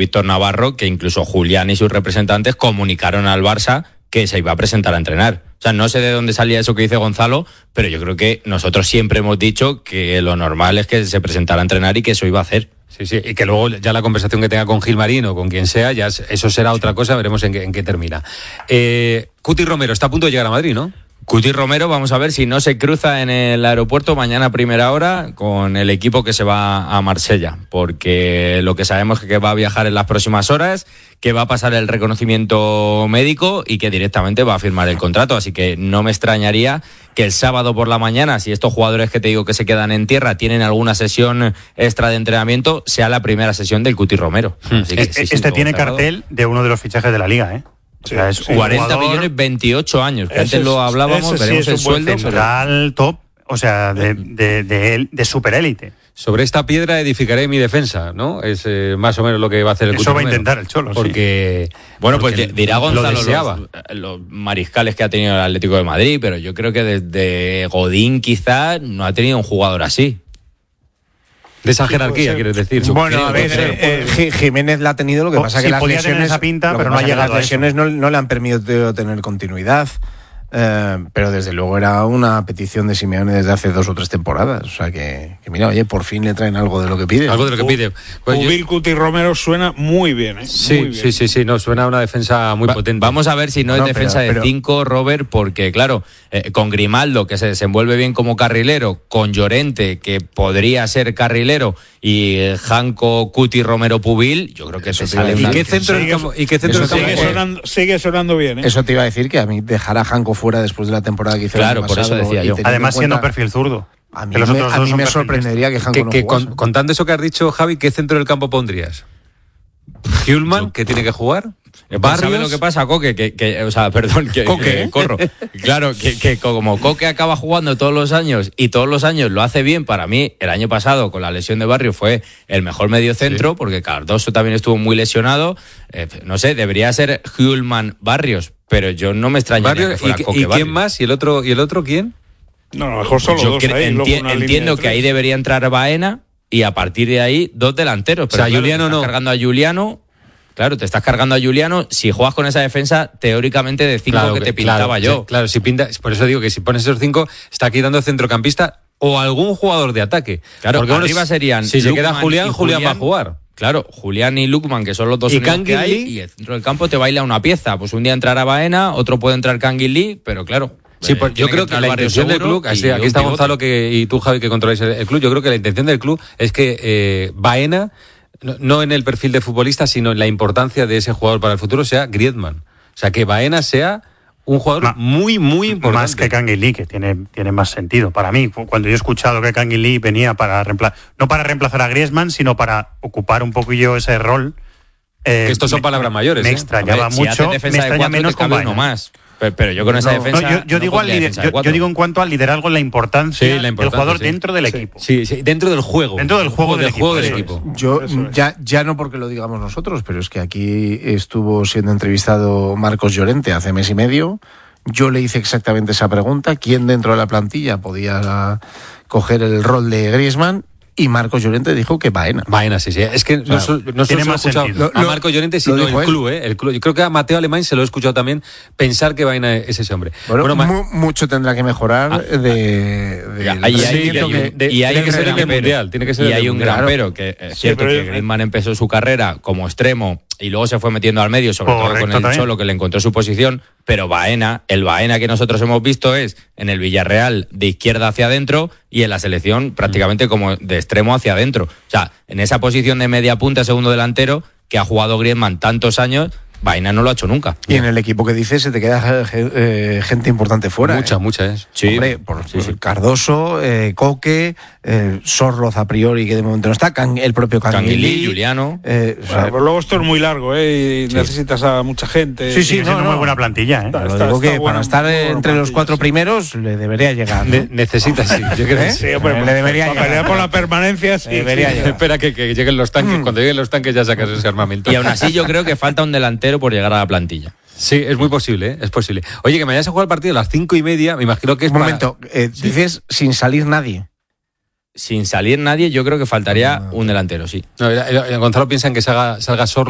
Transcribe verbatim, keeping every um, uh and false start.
Víctor Navarro, que incluso Julián y sus representantes comunicaron al Barça que se iba a presentar a entrenar. O sea, no sé de dónde salía eso que dice Gonzalo, pero yo creo que nosotros siempre hemos dicho que lo normal es que se presentara a entrenar y que eso iba a hacer. Sí, sí, y que luego ya la conversación que tenga con Gilmarín o con quien sea, ya eso será otra cosa, veremos en qué, en qué termina. Eh, Cuti Romero está a punto de llegar a Madrid, ¿no? Cuti Romero, vamos a ver si no se cruza en el aeropuerto mañana a primera hora con el equipo que se va a Marsella, porque lo que sabemos es que va a viajar en las próximas horas, que va a pasar el reconocimiento médico y que directamente va a firmar el contrato, así que no me extrañaría que el sábado por la mañana, si estos jugadores que te digo que se quedan en tierra tienen alguna sesión extra de entrenamiento, sea la primera sesión del Cuti Romero. Así que, sí, este tiene cerrado. Cartel de uno de los fichajes de la Liga, ¿eh? Sí, o sea, es cuarenta millones, veintiocho años. Que antes es, lo hablábamos, veremos sí el sueldo. Central top, o sea, de, de, de, de superélite. Sobre esta piedra edificaré mi defensa, ¿no? Es eh, más o menos lo que va a hacer el Cuti Eso va Romero. a intentar el Cholo, porque, sí. Bueno, porque pues dirá Gonzalo los, los mariscales que ha tenido el Atlético de Madrid, pero yo creo que desde Godín quizá no ha tenido un jugador así. De esa jerarquía, quieres decir. Bueno, a ver, eh, eh, Jiménez la ha tenido, lo que pasa sí, que las podía lesiones, tener esa pinta, pero no ha llegado las lesiones no, no le han permitido tener continuidad. Eh, pero desde luego era una petición de Simeone desde hace dos o tres temporadas. O sea que, que mira, oye, por fin le traen algo de lo que pide. Algo de lo que pide. Pues Ubil Cuti Romero suena muy bien, ¿eh? Sí, muy bien. sí, sí, sí, no, suena una defensa muy Va, potente. Vamos a ver si no, no es defensa pero, pero... de cinco, Robert, porque claro, eh, con Grimaldo, que se desenvuelve bien como carrilero, con Llorente, que podría ser carrilero, y eh, Janko, Cuti, Romero, Pubil, yo creo que eso te sale. ¿Y qué centro del campo? ¿Y qué centro del campo? Sigue sonando, sigue sonando bien, ¿eh? Eso te iba a decir, que a mí dejar a Janko fuera después de la temporada que hizo claro, el año por pasado, eso decía yo. Además, siendo cuenta, perfil zurdo. A mí, me, a mí me sorprendería que Janko que, no que jugase. Con, contando eso que has dicho, Javi, ¿qué centro del campo pondrías? Hjulman, que tiene que jugar. ¿Sabes lo que pasa, Coque? Que, que, o sea, perdón, que, que corro. Claro, que, que como Coque acaba jugando todos los años y todos los años lo hace bien, para mí, el año pasado, con la lesión de Barrio, fue el mejor mediocentro, sí. Porque Cardoso también estuvo muy lesionado. Eh, no sé, debería ser Hjulman Barrios, pero yo no me extrañaría Barrios, que fuera ¿y, Coque ¿y Barrios. quién más? ¿Y el otro, y el otro quién? No, a lo mejor solo yo dos cre- ahí, enti- Entiendo que ahí debería entrar Baena y a partir de ahí dos delanteros. Pero o sea, claro, Juliano te estás no. cargando a Juliano. Claro, te estás cargando a Juliano. Si juegas con esa defensa, teóricamente de cinco claro, que te pintaba claro, yo. Sí, claro, si pinta, por eso digo que si pones esos cinco, está quitando centrocampista o algún jugador de ataque. Claro, porque arriba bueno, serían. Si Lukman se queda Julián, Julián, Julián va a jugar. Claro, Julián y Lukman, que son los dos ¿Y únicos que hay, y el centro del campo te baila una pieza. Pues un día entrará Baena, otro puede entrar Canguilí, pero claro. Sí, pues yo creo que, que la intención del club, así, aquí está Gonzalo que, y tú, Javi, que controláis el, el club, yo creo que la intención del club es que eh, Baena, no, no en el perfil de futbolista, sino en la importancia de ese jugador para el futuro, sea Griezmann. O sea, que Baena sea un jugador Ma, muy, muy importante. Más que Canguilí, que tiene, tiene más sentido. Para mí, cuando yo he escuchado que Canguilí venía para reemplazar, no para reemplazar a Griezmann, sino para ocupar un poquillo ese rol. Eh, que estos son me, palabras mayores. Me ¿eh? extrañaba Hombre, mucho, si me extraña cuatro, menos con uno más. Pero, pero yo con esa no, defensa. No, yo, yo, no digo al lider, yo, yo digo en cuanto al liderazgo, la importancia, sí, la importancia del jugador sí. dentro del sí. equipo. Sí, sí, dentro del juego. Dentro del juego, del, del, juego equipo, del equipo. Yo, ya, ya no porque lo digamos nosotros, pero es que aquí estuvo siendo entrevistado Marcos Llorente hace mes y medio. Yo le hice exactamente esa pregunta: ¿quién dentro de la plantilla podía coger el rol de Griezmann? Y Marcos Llorente dijo que Baena. Baena, sí, sí. Es que no, claro, no, no solo he escuchado lo, a Marcos Llorente, sino el club, ¿eh? el club. Yo creo que a Mateo Alemán se lo he escuchado también pensar que Baena es ese hombre. Bueno, bueno mu- mucho tendrá que mejorar ah, de, de, ya, ahí, ahí, de, y hay, de, y hay tiene que ser el mundial, mundial. Tiene que ser y hay un gran claro. pero, que es sí, cierto que yo, Griezmann empezó su carrera como extremo y luego se fue metiendo al medio, sobre Correcto, todo con el también. Cholo, que le encontró su posición, pero Baena, el Baena que nosotros hemos visto es en el Villarreal de izquierda hacia adentro y en la selección prácticamente como de extremo hacia adentro. O sea, en esa posición de media punta, segundo delantero, que ha jugado Griezmann tantos años, Baena no lo ha hecho nunca. Y en el equipo que dices se te queda eh, gente importante fuera. Mucha, ¿eh? mucha es. Sí, Hombre, por, sí, sí. Cardoso, eh, Coque, eh, Sorloz a priori, que de momento no está, Can, el propio Canguilí, Juliano. Eh, o sea, bueno, pero luego esto es muy largo, ¿eh? Y sí. necesitas a mucha gente. Sí, sí, no, no, muy buena plantilla, ¿eh? Está, está, digo está que buena, para estar entre los cuatro sí. primeros le debería llegar. ¿no? Ne- necesitas, sí. Yo creo que sí, hombre, le debería para llegar. pelear por la permanencia, sí. Debería sí. llegar. Espera que, que lleguen los tanques. Mm. Cuando lleguen los tanques ya sacas ese armamento. Y aún así yo creo que falta un delantero por llegar a la plantilla. Sí, es muy posible, ¿eh? Es posible. Oye, que mañana se juega el partido a las cinco y media, me imagino que es Un para... momento, eh, sí. dices sin salir nadie. Sin salir nadie, yo creo que faltaría no, no. un delantero, sí. No, Gonzalo piensa en que salga, salga Sorloz